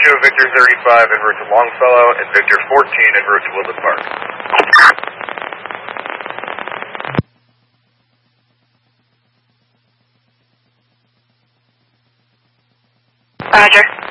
Echo Victor 35 en route to Longfellow and Victor 14 en route to Woodland Park. Roger.